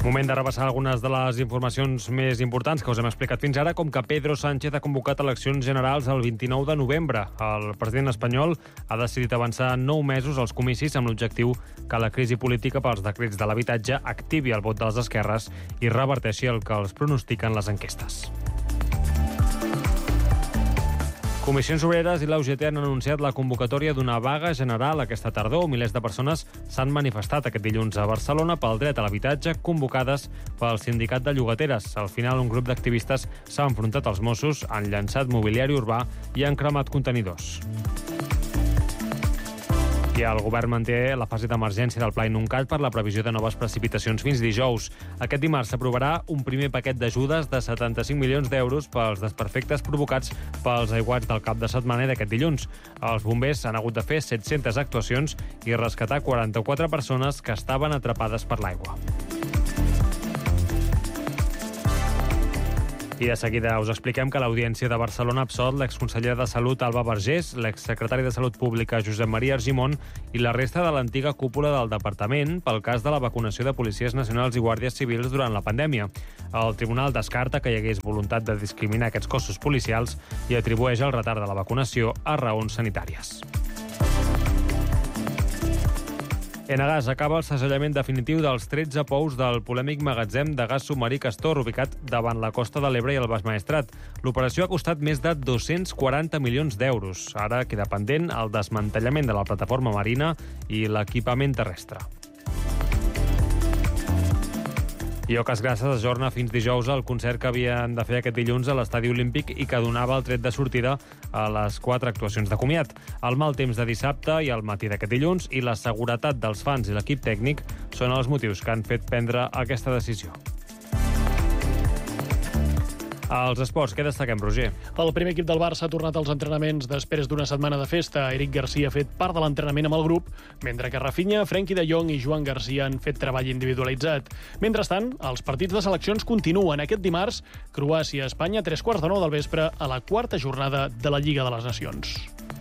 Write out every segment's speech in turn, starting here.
Moment de repassar algunes de les informacions més importants que us hem explicat fins ara, com que Pedro Sánchez ha convocat eleccions generals el 29 de novembre. El president espanyol ha decidit avançar 9 mesos als comicis amb l'objectiu que la crisi política pels decrets de l'habitatge activi el vot de les esquerres i reverteixi el que els pronostiquen les enquestes. Comissions Obreres i la UGT han anunciat la convocatòria d'una vaga general aquesta tardor. Milers de persones s'han manifestat aquest dilluns a Barcelona pel dret a l'habitatge, convocades pel sindicat de llogateres. Al final, un grup d'activistes s'ha enfrontat als Mossos, han llançat mobiliari urbà i han cremat contenidors. I el govern manté la fase d'emergència del Pla Inuncat per la previsió de noves precipitacions fins dijous. Aquest dimarts s'aprovarà un primer paquet d'ajudes de 75 milions d'euros pels desperfectes provocats pels aiguats del cap de setmana d'aquest dilluns. Els bombers han hagut de fer 700 actuacions i rescatar 44 persones que estaven atrapades per l'aigua. I de seguida us expliquem que l'Audiència de Barcelona ha absolt l'exconseller de Salut Alba Vergés, l'exsecretari de Salut Pública Josep Maria Argimon i la resta de l'antiga cúpula del departament pel cas de la vacunació de policies nacionals i guàrdies civils durant la pandèmia. El tribunal descarta que hi hagués voluntat de discriminar aquests cossos policials i atribueix el retard de la vacunació a raons sanitàries. Enagás acaba el segellament definitiu dels 13 pous del polèmic magatzem de gas submarí Castor, ubicat davant la costa de l'Ebre i el Baix Maestrat. L'operació ha costat més de 240 milions d'euros. Ara queda pendent el desmantellament de la plataforma marina i l'equipament terrestre. I Oques Grasses ajorna fins dijous el concert que havien de fer aquest dilluns a l'Estadi Olímpic i que donava el tret de sortida a les 4 actuacions de comiat. El mal temps de dissabte i el matí d'aquest dilluns i la seguretat dels fans i l'equip tècnic són els motius que han fet prendre aquesta decisió. Als esports, què destaquem, Roger? El primer equip del Barça ha tornat als entrenaments després d'una setmana de festa. Eric Garcia ha fet part de l'entrenament amb el grup, mentre que Rafinha, Frenkie de Jong i Joan Garcia han fet treball individualitzat. Mentrestant, els partits de seleccions continuen. Aquest dimarts, Croàcia-Espanya, 15:45 del vespre, a la 4a jornada de la Lliga de les Nacions.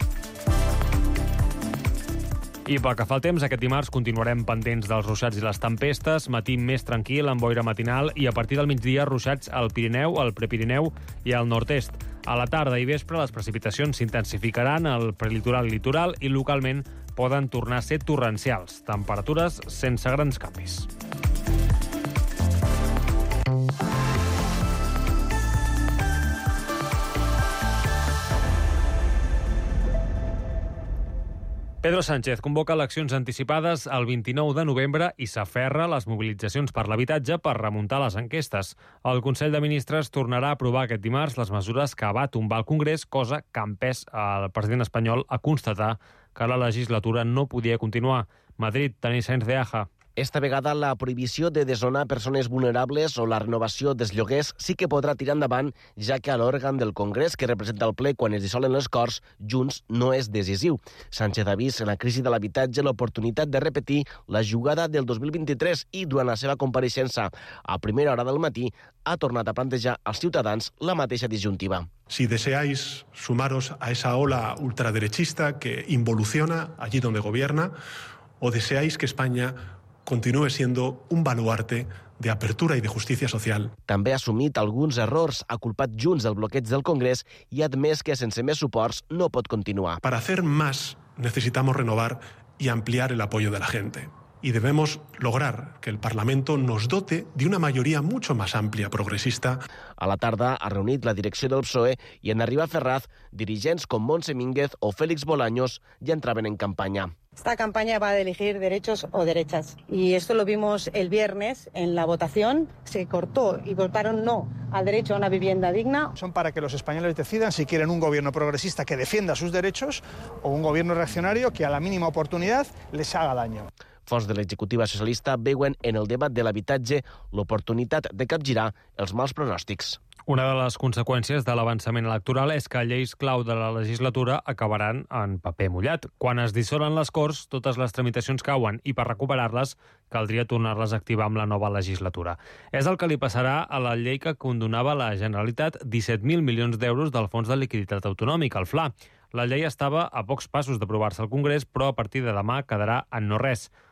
I pel que fa al temps, aquest dimarts continuarem pendents dels ruixats i les tempestes, matí més tranquil, amb boira matinal, i a partir del migdia ruixats al Pirineu, al Prepirineu i al nord-est. A la tarda i vespre les precipitacions s'intensificaran al prelitoral i litoral i localment poden tornar a ser torrencials. Temperatures sense grans canvis. Pedro Sánchez convoca eleccions anticipades el 29 de novembre i s'aferra a les mobilitzacions per l'habitatge per remuntar les enquestes. El Consell de Ministres tornarà a aprovar aquest dimarts les mesures que va tombar el Congrés, cosa que ha empès el president espanyol a constatar que la legislatura no podia continuar. Madrid, Toni Sainz de Aja. Esta vegada la prohibició de desnonar persones vulnerables o la renovació dels lloguers sí que podrà tirar endavant, ja que a l'òrgan del Congrés que representa el ple quan es dissolen les Corts, Junts no és decisiu. Sánchez ha vist en la crisi de l'habitatge l'oportunitat de repetir la jugada del 2023 i durant la seva compareixença a primera hora del matí ha tornat a plantejar als ciutadans la mateixa disjuntiva. Si deseáis sumaros a esa ola ultraderechista que involuciona allí donde gobierna, o deseáis que España continúe siendo un baluarte de apertura y de justicia social. També ha assumit alguns errors, ha culpat Junts del bloqueig del Congrés i ha admès que sense més suports no pot continuar. Para hacer más necesitamos renovar y ampliar el apoyo de la gente. Y debemos lograr que el Parlamento nos dote de una mayoría mucho más amplia, progresista. A la tarda ha reunit la direcció del PSOE i en arribar a Ferraz, dirigents com Montse Mínguez o Félix Bolaños ja entraven en campanya. Esta campaña va de elegir derechos o derechas. Y esto lo vimos el viernes en la votación. Se cortó y votaron no al derecho a una vivienda digna. Son para que los españoles decidan si quieren un gobierno progresista que defienda sus derechos o un gobierno reaccionario que a la mínima oportunidad les haga daño. Fonts de l'executiva socialista veuen en el debat de l'habitatge l'oportunitat de capgirar els mals pronòstics. Una de les conseqüències de l'avançament electoral és que lleis clau de la legislatura acabaran en paper mullat. Quan es dissolen les Corts, totes les tramitacions cauen i per recuperar-les caldria tornar-les a activar amb la nova legislatura. És el que li passarà a la llei que condonava a la Generalitat 17.000 milions d'euros del Fons de Liquiditat Autonòmic, el FLA. La llei estava a pocs passos d'aprovar-se al Congrés, però a partir de demà quedarà en no res.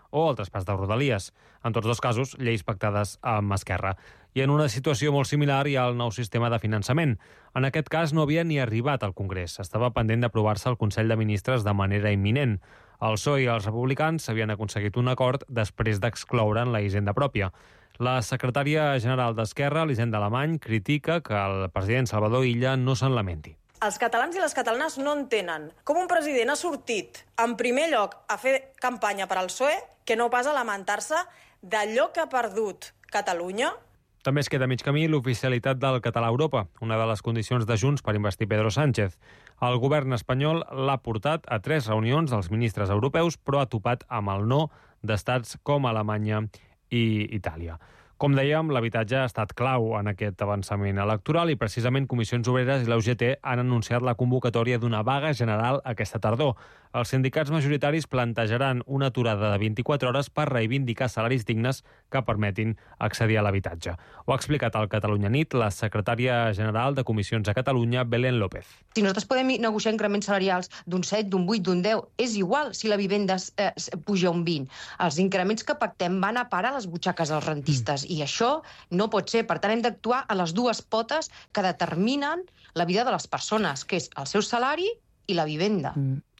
o el traspàs de Rodalies. En tots dos casos, lleis pactades amb Esquerra. I en una situació molt similar hi ha el nou sistema de finançament. En aquest cas no havia ni arribat al Congrés. Estava pendent d'aprovar-se al Consell de Ministres de manera imminent. El PSOE i els republicans havien aconseguit un acord després d'excloure'n la hisenda pròpia. La secretària general d'Esquerra, Elisenda Alemany, critica que el president Salvador Illa no se'n lamenti. Els catalans i les catalanes no entenen com un president ha sortit, en primer lloc, a fer campanya per al PSOE, que no pas a lamentar-se d'allò que ha perdut Catalunya. També es queda a mig camí l'oficialitat del català a Europa, una de les condicions de Junts per investir Pedro Sánchez. El govern espanyol l'ha portat a 3 reunions dels ministres europeus, però ha topat amb el no d'estats com Alemanya i Itàlia. Com dèiem, l'habitatge ha estat clau en aquest avançament electoral i precisament Comissions Obreres i la UGT han anunciat la convocatòria d'una vaga general aquesta tardor. Els sindicats majoritaris plantejaran una aturada de 24 hores per reivindicar salaris dignes que permetin accedir a l'habitatge. Ho ha explicat al Catalunya Nit la secretària general de Comissions a Catalunya, Belén López. Si nosaltres podem negociar increments salarials d'un 7, d'un 8, d'un 10, és igual si la vivenda puja un 20. Els increments que pactem van a parar les butxaques als rentistes i això no pot ser. Per tant, hem d'actuar a les dues potes que determinen la vida de les persones, que és el seu salari i la vivenda.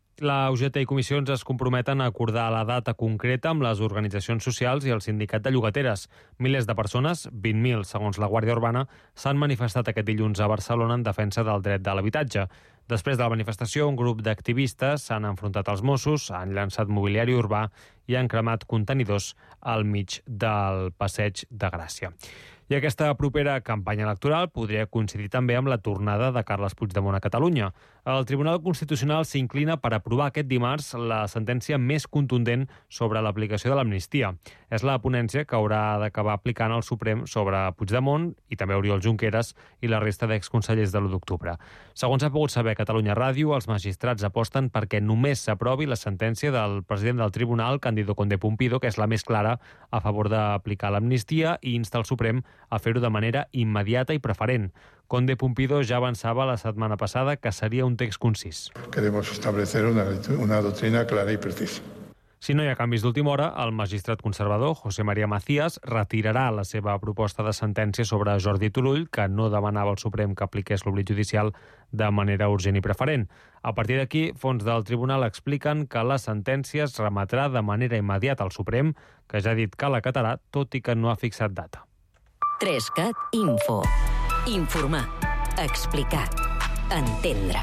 La UGT i Comissions es comprometen a acordar la data concreta amb les organitzacions socials i el sindicat de llogateres. Milers de persones, 20.000 segons la Guàrdia Urbana, s'han manifestat aquest dilluns a Barcelona en defensa del dret de l'habitatge. Després de la manifestació, un grup d'activistes s'han enfrontat als Mossos, han llançat mobiliari urbà i han cremat contenidors al mig del Passeig de Gràcia. I aquesta propera campanya electoral podria coincidir també amb la tornada de Carles Puigdemont a Catalunya. El Tribunal Constitucional s'inclina per aprovar aquest dimarts la sentència més contundent sobre l'aplicació de l'amnistia. És la ponència que haurà d'acabar aplicant el Suprem sobre Puigdemont i també Oriol Junqueras i la resta d'exconsellers de l'1 d'octubre. Segons ha pogut saber Catalunya Ràdio, els magistrats aposten perquè només s'aprovi la sentència del president del Tribunal, Cándido Conde Pumpido, que és la més clara a favor d'aplicar l'amnistia i insta el Suprem a fer-ho de manera immediata i preferent. Conde Pumpido ja avançava la setmana passada que seria un text concís. Queremos establecer una doctrina clara y precisa. Si no hi ha canvis d'última hora, el magistrat conservador José María Macías retirarà la seva proposta de sentència sobre Jordi Turull, que no demanava al Suprem que apliqués l'oblit judicial de manera urgent i preferent. A partir d'aquí, fons del tribunal expliquen que la sentència es remetrà de manera immediata al Suprem, que ja ha dit que l'acatarà, tot i que no ha fixat data. 3CAT Info. Informar. Explicar. Entendre.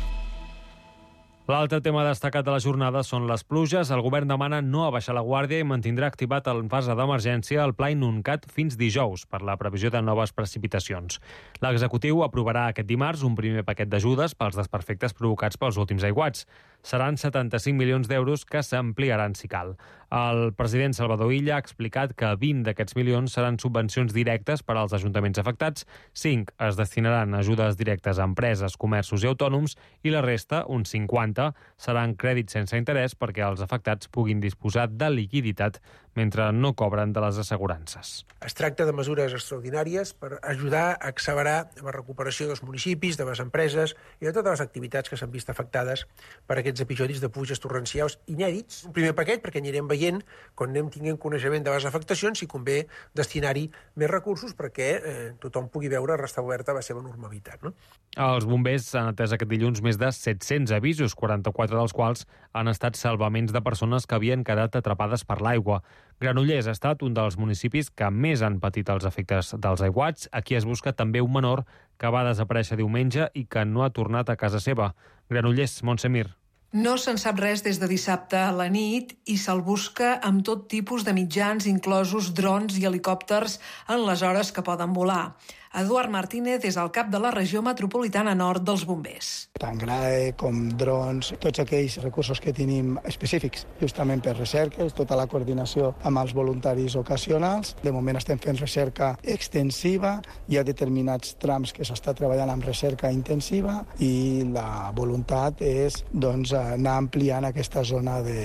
L'altre tema destacat de la jornada són les pluges. El govern demana no abaixar la guàrdia i mantindrà activat en fase d'emergència el pla Inuncat fins dijous per la previsió de noves precipitacions. L'executiu aprovarà aquest dimarts un primer paquet d'ajudes pels desperfectes provocats pels últims aiguats. Seran 75 milions d'euros que s'ampliaran si cal. El president Salvador Illa ha explicat que 20 d'aquests milions seran subvencions directes per als ajuntaments afectats, 5 es destinaran a ajudes directes a empreses, comerços i autònoms i la resta, uns 50, seran crèdits sense interès perquè els afectats puguin disposar de liquiditat mentre no cobren de les assegurances. Es tracta de mesures extraordinàries per ajudar a accelerar la recuperació dels municipis, de les empreses i de totes les activitats que s'han vist afectades per aquests episodis de pluges torrencials inèdits. Un primer paquet perquè anirem veient, quan anem tinguent coneixement de les afectacions, si convé destinar-hi més recursos perquè tothom pugui veure restablerta la seva normalitat. No? Els bombers han atès aquest dilluns més de 700 avisos, 44 dels quals han estat salvaments de persones que havien quedat atrapades per l'aigua. Granollers ha estat un dels municipis que més han patit els efectes dels aiguats. Aquí es busca també un menor que va desaparèixer diumenge i que no ha tornat a casa seva. Granollers, Montse Mir. No se'n sap res des de dissabte a la nit i se'l busca amb tot tipus de mitjans, inclosos drons i helicòpters en les hores que poden volar. Eduard Martínez és el cap de la regió metropolitana nord dels bombers. Tant GRAE com drons, tots aquells recursos que tenim específics, justament per recerques, tota la coordinació amb els voluntaris ocasionals. De moment estem fent recerca extensiva, hi ha determinats trams que s'està treballant amb recerca intensiva i la voluntat és anar ampliant aquesta zona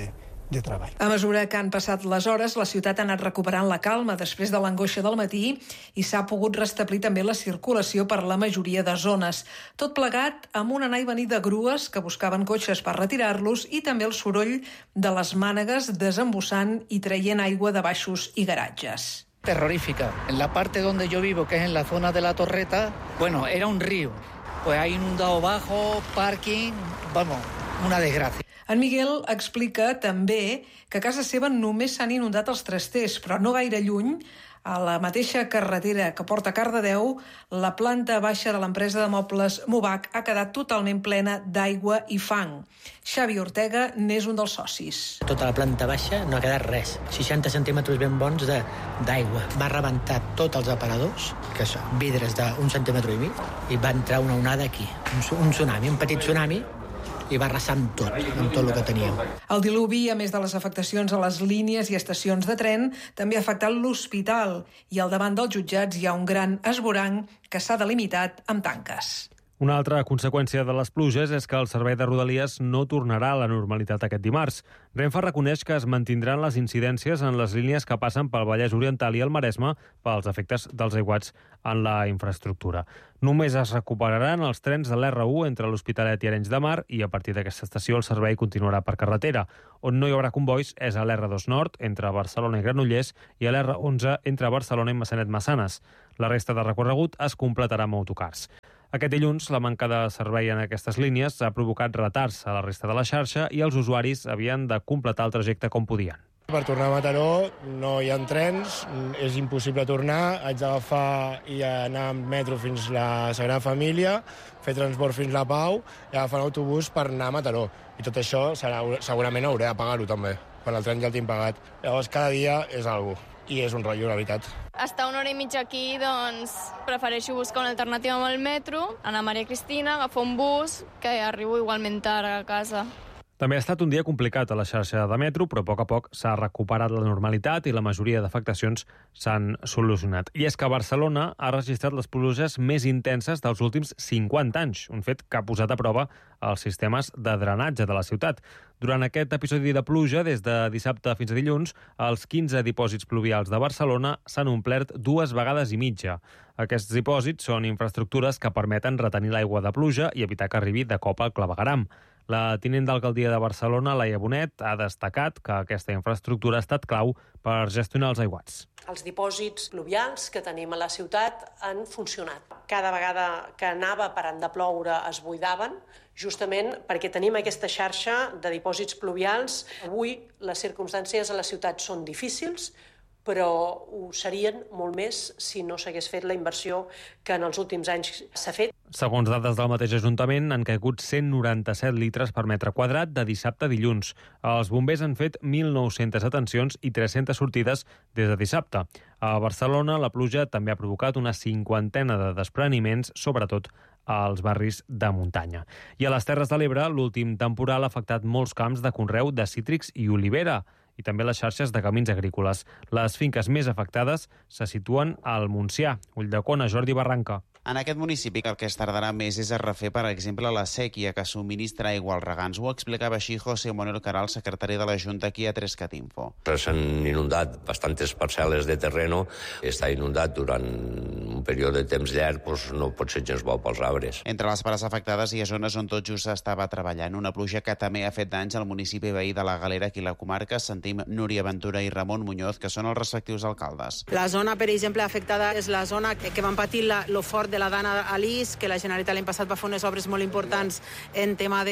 de treball. A mesura que han passat les hores, la ciutat ha anat recuperant la calma després de l'angoixa del matí i s'ha pogut restablir també la circulació per la majoria de zones. Tot plegat amb un anar i venir de grues que buscaven cotxes per retirar-los i també el soroll de les mànegues desembussant i traient aigua de baixos i garatges. Terrorífica. En la parte donde yo vivo, que es en la zona de la Torreta, bueno, era un río. Pues hay inundado bajo, parking, vamos, una desgracia. En Miguel explica també que a casa seva només s'han inundat els trasters, però no gaire lluny, a la mateixa carretera que porta a Cardedeu, la planta baixa de l'empresa de mobles Movac ha quedat totalment plena d'aigua i fang. Xavi Ortega n'és un dels socis. Tota la planta baixa no ha quedat res. 60 centímetres ben bons d'aigua. Va rebentar tots els aparadors, que són vidres d'un centímetre i mig, i va entrar una onada aquí. Un tsunami, un petit tsunami, i va arrasar amb tot el que teníem. El diluvi, a més de les afectacions a les línies i estacions de tren, també ha afectat l'hospital i al davant dels jutjats hi ha un gran esvoranc que s'ha delimitat amb tanques. Una altra conseqüència de les pluges és que el servei de Rodalies no tornarà a la normalitat aquest dimarts. Renfe reconeix que es mantindran les incidències en les línies que passen pel Vallès Oriental i el Maresme pels efectes dels aiguats en la infraestructura. Només es recuperaran els trens de l'R1 entre l'Hospitalet i Arenys de Mar i a partir d'aquesta estació el servei continuarà per carretera. On no hi haurà combois és a l'R2 Nord entre Barcelona i Granollers i a l'R11 entre Barcelona i Massanet-Massanes. La resta de recorregut es completarà amb autocars. Aquest dilluns, la manca de servei en aquestes línies ha provocat retards a la resta de la xarxa i els usuaris havien de completar el trajecte com podien. Per tornar a Mataró no hi ha trens, és impossible tornar, haig d'agafar i anar amb metro fins a la Sagrada Família, fer transport fins a la Pau i agafar l'autobús per anar a Mataró. I tot això segurament hauré de pagar-ho també, per el tren ja el tinc pagat. Llavors cada dia és algo. I és un rotllo, la veritat. Estar una hora i mitja aquí, doncs, prefereixo buscar una alternativa amb el metro, anar a Maria Cristina, agafar un bus, que arribo igualment tard a casa. També ha estat un dia complicat a la xarxa de metro, però a poc s'ha recuperat la normalitat i la majoria d'afectacions s'han solucionat. I és que Barcelona ha registrat les pluges més intenses dels últims 50 anys, un fet que ha posat a prova els sistemes de drenatge de la ciutat. Durant aquest episodi de pluja, des de dissabte fins a dilluns, els 15 dipòsits pluvials de Barcelona s'han omplert 2 vegades i mitja. Aquests dipòsits són infraestructures que permeten retenir l'aigua de pluja i evitar que arribi de cop al clavegueram. La tinent d'alcaldia de Barcelona, Laia Bonet, ha destacat que aquesta infraestructura ha estat clau per gestionar els aiguats. Els dipòsits pluvials que tenim a la ciutat han funcionat. Cada vegada que anava parant de ploure es buidaven, justament perquè tenim aquesta xarxa de dipòsits pluvials. Avui les circumstàncies a la ciutat són difícils, però ho serien molt més si no s'hagués fet la inversió que en els últims anys s'ha fet. Segons dades del mateix Ajuntament, han caigut 197 litres per metre quadrat de dissabte a dilluns. Els bombers han fet 1.900 atencions i 300 sortides des de dissabte. A Barcelona, la pluja també ha provocat una 50ena de despreniments, sobretot als barris de muntanya. I a les Terres de l'Ebre, l'últim temporal ha afectat molts camps de conreu de cítrics i olivera, i també les xarxes de camins agrícoles. Les finques més afectades se situen al Montsià, Ulldecona, Jordi Barranca. En aquest municipi el que es tardarà més és a refer, per exemple, la sèquia que subministra aigua als regants. Ho explicava així José Manuel Caral, secretari de la Junta aquí a 3cat Info. S'han inundat bastantes parcel·les de terreno. Està inundat durant un període de temps llarg, doncs no pot ser gens bo pels arbres. Entre les parts afectades hi ha zones on tot just s'estava treballant. Una pluja que també ha fet danys al municipi veí de la Galera, aquí a la comarca. Sentim Núria Ventura i Ramon Muñoz, que són els respectius alcaldes. La zona, per exemple, afectada és la zona que van patir lo fort de la Dana a l'Is, que la Generalitat l'any passat va fer unes obres molt importants en tema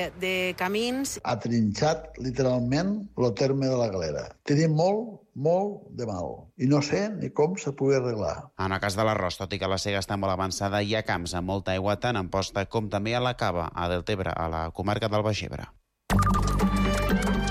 de camins. Ha trinxat literalment el terme de la Galera. Tenim molt de mal. I no sé ni com se pugui arreglar. En el cas de l'arròs, tot i que la sega està molt avançada, hi ha camps amb molta aigua tant en posta com també a la Cava, a Deltebre, a la comarca del Baix Ebre.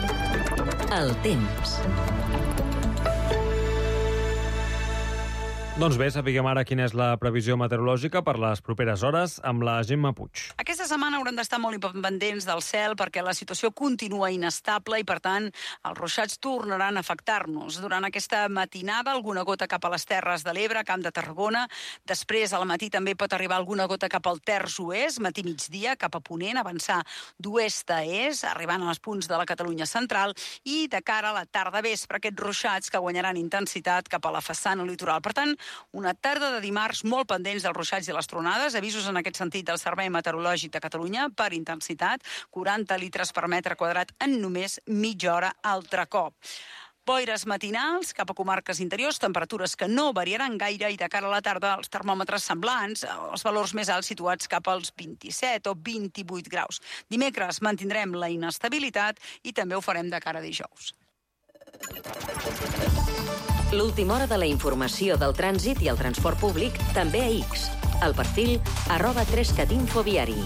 El temps. Doncs bé, sapiguem ara quina és la previsió meteorològica per les properes hores amb la Gemma Puig. Aquesta setmana haurem d'estar molt pendents del cel perquè la situació continua inestable i, per tant, els ruixats tornaran a afectar-nos. Durant aquesta matinada, alguna gota cap a les Terres de l'Ebre, Camp de Tarragona. Després, al matí, també pot arribar alguna gota cap al terç oest, matí-migdia, cap a ponent, avançar d'oest a est, arribant als punts de la Catalunya central, i de cara a la tarda-vespre, aquests ruixats que guanyaran intensitat cap a la façana litoral. Per tant, una tarda de dimarts molt pendents dels ruixats i les tronades. Avisos en aquest sentit del Servei Meteorològic de Catalunya per intensitat, 40 litres per metre quadrat en només mitja hora altre cop. Boires matinals cap a comarques interiors, temperatures que no variaran gaire i de cara a la tarda els termòmetres semblants, els valors més alts situats cap als 27 o 28 graus. Dimecres mantindrem la inestabilitat i també ho farem de cara a dijous. L'última hora de la informació del trànsit i el transport públic també a X. El perfil @3catinfoviari.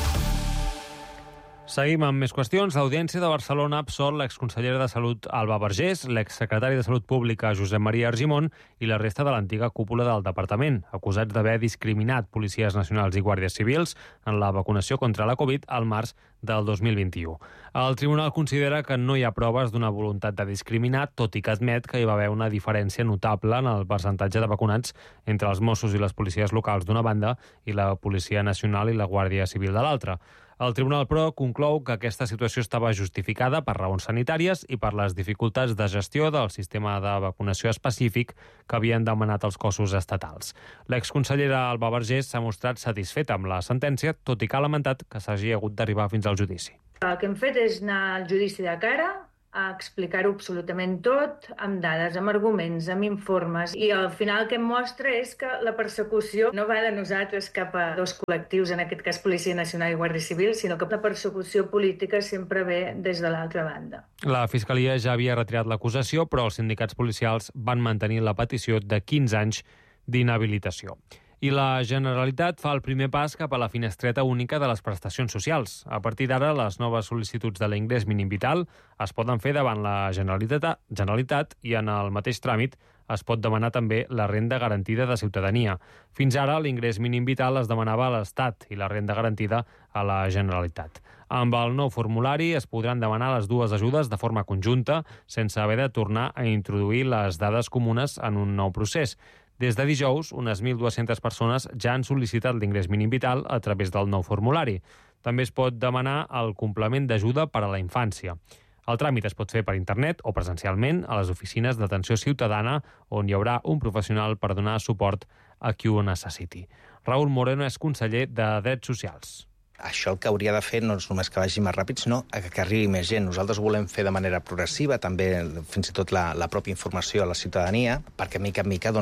Seguim amb més qüestions. L'Audiència de Barcelona ha absolt l'exconsellera de Salut Alba Vergés, l'exsecretari de Salut Pública Josep Maria Argimon i la resta de l'antiga cúpula del departament, acusats d'haver discriminat policies nacionals i guàrdies civils en la vacunació contra la Covid al març del 2021. El tribunal considera que no hi ha proves d'una voluntat de discriminar, tot i que admet que hi va haver una diferència notable en el percentatge de vacunats entre els Mossos i les policies locals d'una banda i la Policia Nacional i la Guàrdia Civil de l'altra. El tribunal, però, conclou que aquesta situació estava justificada per raons sanitàries i per les dificultats de gestió del sistema de vacunació específic que havien demanat els cossos estatals. L'exconsellera Alba Vergés s'ha mostrat satisfeta amb la sentència, tot i que ha lamentat que s'hagi hagut d'arribar fins al judici. El que hem fet és anar al judici de cara, a explicar-ho absolutament tot, amb dades, amb arguments, amb informes, i al final el que em mostra és que la persecució no va de nosaltres cap a dos col·lectius, en aquest cas Policia Nacional i Guàrdia Civil, sinó que la persecució política sempre ve des de l'altra banda. La Fiscalia ja havia retirat l'acusació, però els sindicats policials van mantenir la petició de 15 anys d'inhabilitació. I la Generalitat fa el primer pas cap a la finestreta única de les prestacions socials. A partir d'ara, les noves sol·licituds de l'ingrés mínim vital es poden fer davant la Generalitat i en el mateix tràmit es pot demanar també la renda garantida de ciutadania. Fins ara, l'ingrés mínim vital es demanava a l'Estat i la renda garantida a la Generalitat. Amb el nou formulari es podran demanar les dues ajudes de forma conjunta, sense haver de tornar a introduir les dades comunes en un nou procés. Des de dijous, unes 1.200 persones ja han sol·licitat l'ingrés mínim vital a través del nou formulari. També es pot demanar el complement d'ajuda per a la infància. El tràmit es pot fer per internet o presencialment a les oficines d'atenció ciutadana, on hi haurà un professional per donar suport a qui ho necessiti. Raül Moreno és conseller de Drets Socials. Això el que hauria de fer no és només que vagi més ràpid, sinó que arribi més gent. Nosaltres ho volem fer de manera progressiva, també fins i tot la pròpia informació a la ciutadania, perquè mica en mica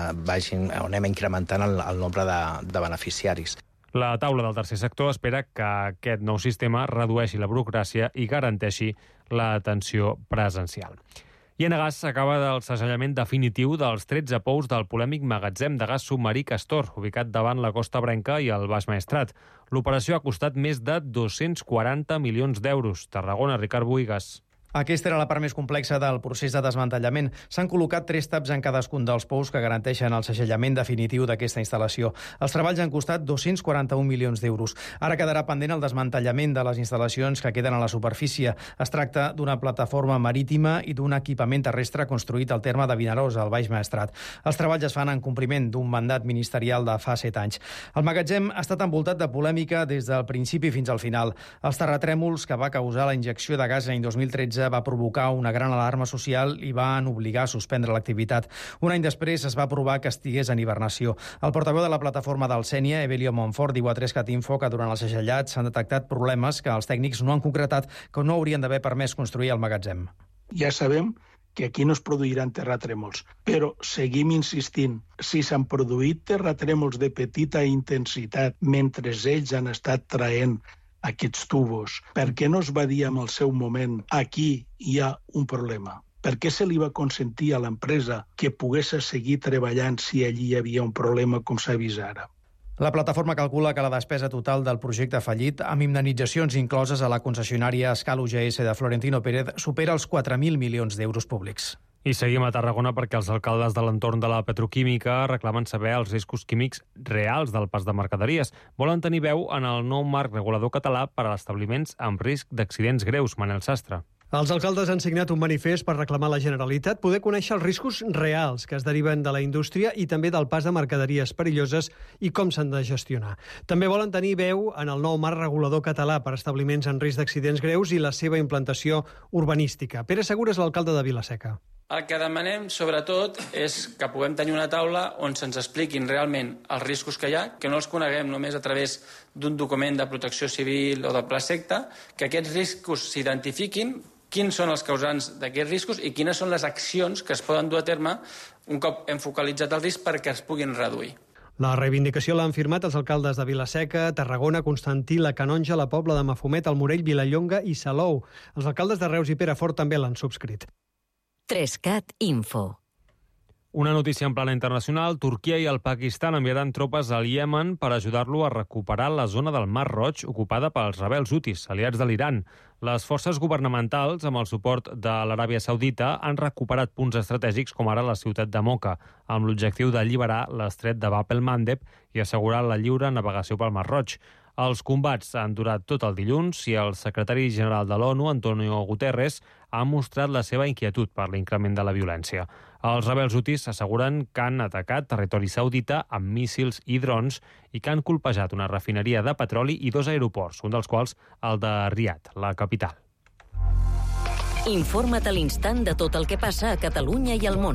anem incrementant el nombre de beneficiaris. La taula del tercer sector espera que aquest nou sistema redueixi la burocràcia i garanteixi l'atenció presencial. I Enagás s'acaba del segellament definitiu dels 13 pous del polèmic magatzem de gas submarí Castor, ubicat davant la Costa Branca i el Baix Maestrat. L'operació ha costat més de 240 milions d'euros. Tarragona, Ricard Buigas. Aquesta era la part més complexa del procés de desmantellament. S'han col·locat 3 taps en cadascun dels pous que garanteixen el segellament definitiu d'aquesta instal·lació. Els treballs han costat 241 milions d'euros. Ara quedarà pendent el desmantellament de les instal·lacions que queden a la superfície. Es tracta d'una plataforma marítima i d'un equipament terrestre construït al terme de Vinaròs, al Baix Maestrat. Els treballs es fan en compliment d'un mandat ministerial de fa 7 anys. El magatzem ha estat envoltat de polèmica des del principi fins al final. Els terratrèmols que va causar la injecció de gas l'any 2013 va provocar una gran alarma social i van obligar a suspendre l'activitat. Un any després es va aprovar que estigués en hibernació. El portaveu de la plataforma del Sénia, Evelio Monfort, diu a 3cat Info que durant el segellat s'han detectat problemes que els tècnics no han concretat, que no haurien d'haver permès construir el magatzem. Ja sabem que aquí no es produiran terratrèmols, però seguim insistint. Si s'han produït terratrèmols de petita intensitat mentre ells han estat traient aquests tubos, per què no es va dir en el seu moment aquí hi ha un problema? Per què se li va consentir a l'empresa que pogués seguir treballant si allí hi havia un problema com s'ha vist ara? La plataforma calcula que la despesa total del projecte fallit, amb indemnitzacions incloses a la concessionària Escal UGS de Florentino Pérez, supera els 4.000 milions d'euros públics. I seguim a Tarragona perquè els alcaldes de l'entorn de la petroquímica reclamen saber els riscos químics reals del pas de mercaderies. Volen tenir veu en el nou marc regulador català per a establiments amb risc d'accidents greus. Manel Sastre. Els alcaldes han signat un manifest per reclamar a la Generalitat poder conèixer els riscos reals que es deriven de la indústria i també del pas de mercaderies perilloses i com s'han de gestionar. També volen tenir veu en el nou marc regulador català per a establiments en risc d'accidents greus i la seva implantació urbanística. Pere Segura és l'alcalde de Vila-seca. El que demanem, sobretot, és que puguem tenir una taula on se'ns expliquin realment els riscos que hi ha, que no els coneguem només a través d'un document de protecció civil o de plaseqta, que aquests riscos s'identifiquin, quins són els causants d'aquests riscos i quines són les accions que es poden dur a terme un cop hem focalitzat el risc perquè es puguin reduir. La reivindicació l'han firmat els alcaldes de Vila-seca, Tarragona, Constantí, la Canonja, la Pobla de Mafumet, el Morell, Vilallonga i Salou. Els alcaldes de Reus i Perafort també l'han subscrit. 3CAT Info. Una notícia en plana internacional. Turquia i el Pakistan enviaran tropes al Iemen per ajudar-lo a recuperar la zona del Mar Roig ocupada pels rebels hutis, aliats de l'Iran. Les forces governamentals, amb el suport de l'Aràbia Saudita, han recuperat punts estratègics com ara la ciutat de Mocha, amb l'objectiu d'alliberar l'estret de Bab el-Mandeb i assegurar la lliure navegació pel Mar Roig. Els combats han durat tot el dilluns i el secretari general de l'ONU, Antonio Guterres, ha mostrat la seva inquietud per l'increment de la violència. Els rebels hutis asseguren que han atacat territori saudita amb míssils i drons i que han colpejat una refineria de petroli i 2 aeroports, un dels quals el de Riad, la capital. Informa't a l'instant de tot el que passa a Catalunya i al món.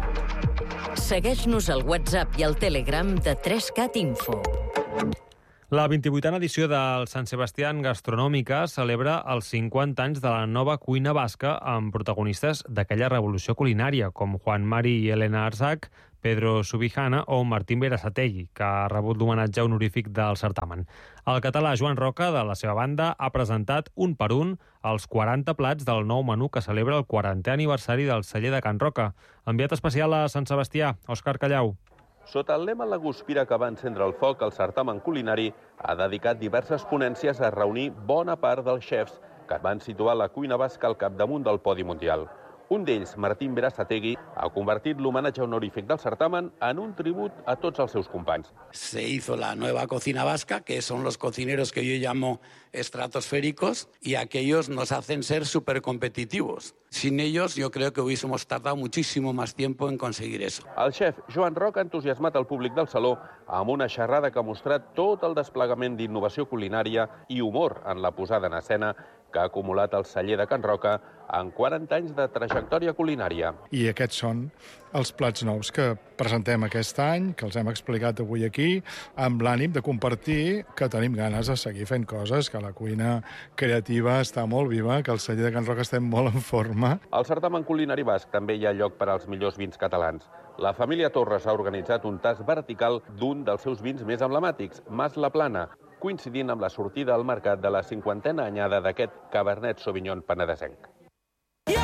Segueix-nos al WhatsApp i al Telegram de 3CAT Info. La 28a edició del Sant Sebastián Gastronòmica celebra els 50 anys de la nova cuina basca amb protagonistes d'aquella revolució culinària, com Juan Mari i Elena Arzac, Pedro Subijana o Martín Berasategui, que ha rebut l'homenatge honorífic del certamen. El català Joan Roca, de la seva banda, ha presentat un per un els 40 plats del nou menú que celebra el 40è aniversari del celler de Can Roca. Enviat especial a Sant Sebastià, Òscar Callau. Sota el lema La Guspira que va encendre el foc, el certamen culinari ha dedicat diverses ponències a reunir bona part dels xefs que van situar la cuina basca al capdamunt del podi mundial. Un d'ells, Martín Berasategui, ha convertit l'homenatge honorífic del certamen en un tribut a tots els seus companys. Se hizo la nueva cocina vasca, que son los cocineros que yo llamo estratosféricos, y aquellos nos hacen ser súper competitivos. Sin ellos, yo creo que hubiésemos tardado muchísimo más tiempo en conseguir eso. El xef Joan Roca ha entusiasmat el públic del saló amb una xerrada que ha mostrat tot el desplegament d'innovació culinària i humor en la posada en escena que ha acumulat el celler de Can Roca en 40 anys de trajectòria culinària. I aquests són els plats nous que presentem aquest any, que els hem explicat avui aquí, amb l'ànim de compartir que tenim ganes de seguir fent coses, que la cuina creativa està molt viva, que el celler de Can Roca estem molt en forma. Al certamen culinari basc també hi ha lloc per als millors vins catalans. La família Torres ha organitzat un tast vertical d'un dels seus vins més emblemàtics, Mas la Plana, coincidint amb la sortida al mercat de la 50a anyada d'aquest Cabernet Sauvignon penedesenc.